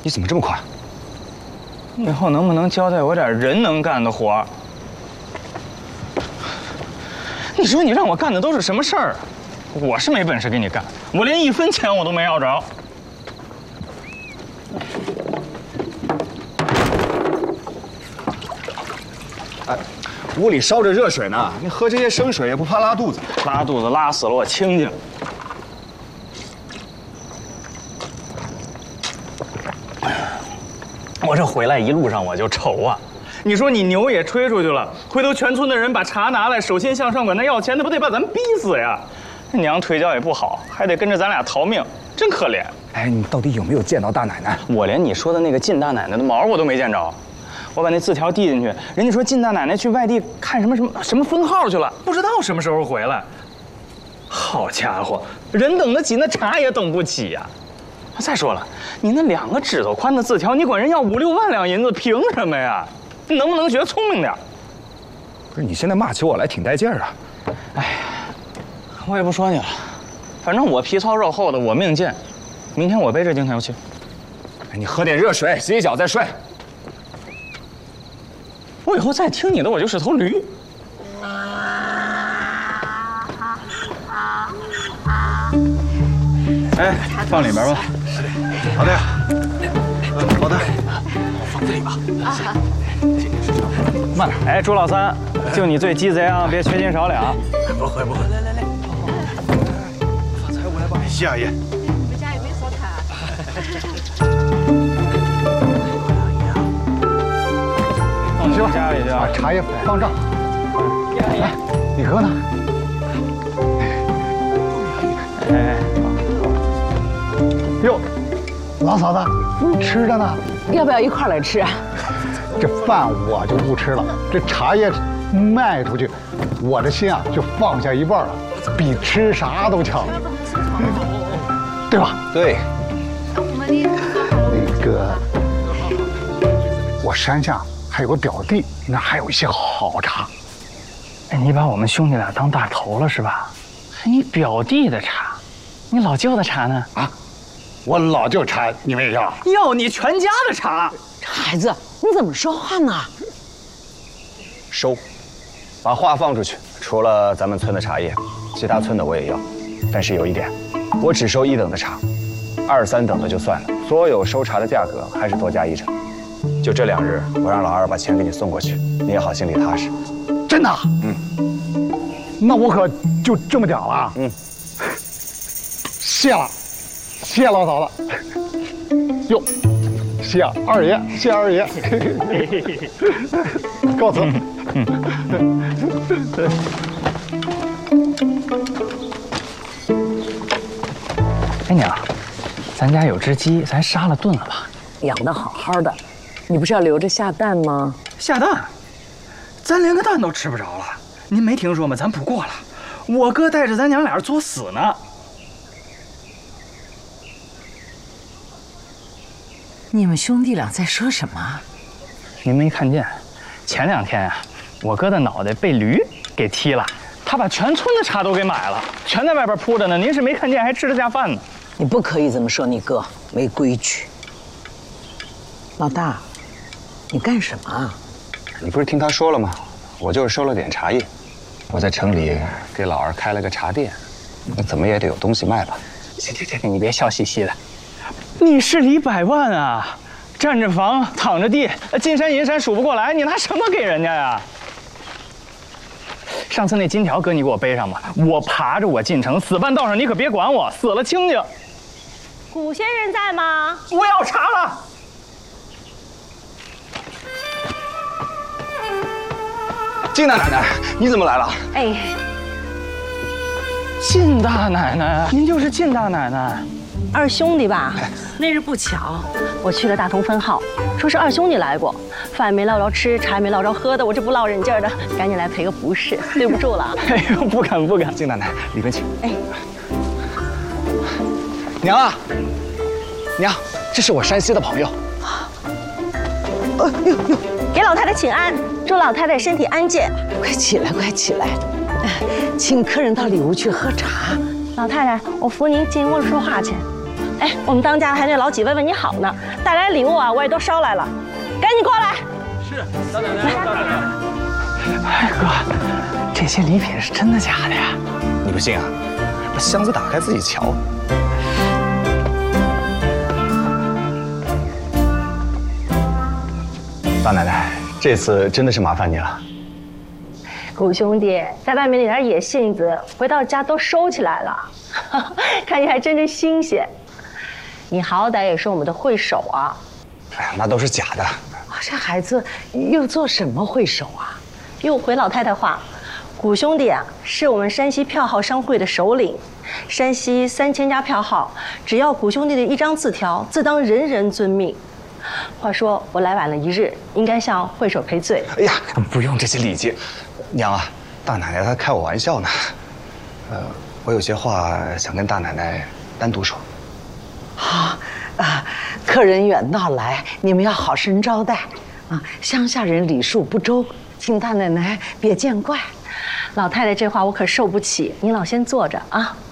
你怎么这么快？ 以后能不能交代我点人能干的活儿？你说你让我干的都是什么事儿啊？我是没本事给你干，我连1分钱我都没要着。 哎，屋里烧着热水呢，你喝这些生水也不怕拉肚子？ 拉肚子拉死了我清静。我这回来一路上我就愁啊。你说你牛也吹出去了，回头全村的人把茶拿来，手心向上管他要钱，那不得把咱逼死呀？那娘腿脚也不好，还得跟着咱俩逃命，真可怜。 哎，你到底有没有见到大奶奶？ 我连你说的那个靳大奶奶的毛我都没见着。我把那字条递进去，人家说靳大奶奶去外地看什么封号去了，不知道什么时候回来。好家伙，人等得起，那茶也等不起呀。再说了，你那2个指头宽的字条，你管人要5、6万两银子，凭什么呀？你能不能学聪明点？ 不是，你现在骂起我来挺带劲儿啊！ 哎呀，我也不说你了，反正我皮糙肉厚的，我命贱。明天我背着金条去。 你喝点热水，洗洗脚再睡。 我以后再听你的，我就是头驴。哎，放里边吧。 好的。好的。 放这里吧。啊。 慢点。哎，朱老三，就你最鸡贼啊，别缺斤少两。 不会不会。来。发财我来吧。谢阿姨。 回家有没有烧茶？ 放去吧，家里去啊。 把茶叶放这儿。来，你哥呢？ 哎。 哟，老嫂子，吃着呢。 要不要一块来吃啊？ 这饭我就不吃了，这茶叶卖出去，我的心啊就放下一半了，比吃啥都强，对吧？ 对。 那个，我山下还有个表弟，那还有一些好茶。 哎，你把我们兄弟俩当大头了是吧？你表弟的茶，你老舅的茶呢？ 啊，我老舅茶你们也要？ 要你全家的茶。 孩子，你怎么说话呢？ 收，把话放出去。除了咱们村的茶叶，其他村的我也要。但是有一点，我只收1等的茶，2、3等的就算了，所有收茶的价格还是多加1成。就这2日，我让老二把钱给你送过去，你也好心里踏实。 真的？那我可就这么讲了。谢了，谢老嫂子。哟，谢二爷，谢二爷。告辞。 哎娘，咱家有只鸡，咱杀了炖了吧？ 养得好好的，你不是要留着下蛋吗？ 下蛋，咱连个蛋都吃不着了。您没听说吗？咱补过了，我哥带着咱娘俩作死呢。 你们兄弟俩在说什么？ 您没看见，前2天啊，我哥的脑袋被驴给踢了，他把全村的茶都给买了，全在外边铺着呢。您是没看见，还吃得下饭呢。 你不可以这么说你哥，没规矩。老大，你干什么啊？ 你不是听他说了吗？我就是收了点茶叶，我在城里给老二开了个茶店，那怎么也得有东西卖吧？ 行，你别笑嘻嘻的。你是里百万啊，站着房躺着地，金山银山数不过来，你拿什么给人家呀？上次那金条哥你给我背上吧，我爬着我进城，死半道上你可别管我，死了清净。 古先生在吗？ 我要茶了。 靳大奶奶，你怎么来了？ 哎， 靳大奶奶，您就是靳大奶奶。 二兄弟吧？那日不巧，我去了大同分号，说是二兄弟来过，饭没捞着吃，茶也没捞着喝的，我这不落人劲儿的，赶紧来赔个不是，对不住了。 哎呦，不敢。 靳奶奶，里边请。 哎， 娘啊，娘，这是我山西的朋友。 给老太太请安，祝老太太身体安健。 快起来，快起来，请客人到里屋去喝茶。 老太太，我扶您进屋说话去。 哎，我们当家的还对老几问问你好呢，带来礼物啊，我也都捎来了，赶紧过来。 是，大奶奶，大奶奶。 哎哥，这些礼品是真的假的呀？ 你不信啊？把箱子打开自己瞧。大奶奶，这次真的是麻烦你了。 谷兄弟在外面那点野性子，回到家都收起来了，看你还真是新鲜。你好歹也是我们的会手啊！ 哎呀，那都是假的。 这孩子又做什么会手啊？ 用回老太太话，谷兄弟啊是我们山西票号商会的首领，山西3000家票号，只要谷兄弟的一张字条，自当人人遵命。话说我来晚了1日，应该向会手赔罪。 哎呀，不用这些礼节。娘啊，大奶奶她开我玩笑呢。我有些话想跟大奶奶单独说。 客人远道来，你们要好生招待啊！乡下人礼数不周，请大奶奶别见怪。 老太太这话我可受不起，您老先坐着啊。